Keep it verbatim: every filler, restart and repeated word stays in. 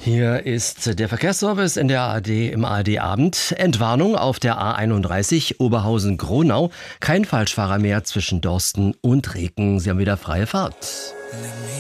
Hier ist der Verkehrsservice in der A R D im A R D-Abend. Entwarnung auf der A einunddreißig Oberhausen-Gronau. Kein Falschfahrer mehr zwischen Dorsten und Reken. Sie haben wieder freie Fahrt.